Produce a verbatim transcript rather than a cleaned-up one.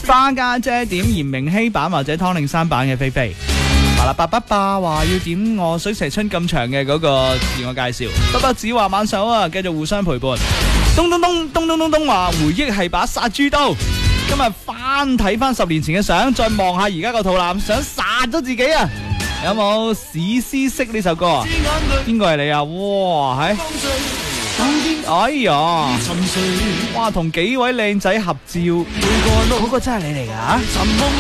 花家姐點嚴明熙版或者湯令山版嘅菲菲。麻辣爸爸爸話要點我水蛇春咁長嘅嗰個自我介紹。不不子話晚上啊，繼續互相陪伴。咚咚咚咚咚咚咚話回憶係把殺豬刀。今日翻睇翻十年前嘅相，再望下而家個肚腩，想殺咗自己啊！有冇史詩式呢首歌啊？邊個係你啊？哇，係，哎呀，哇，同幾位靚仔合照，嗰個真係你嚟㗎？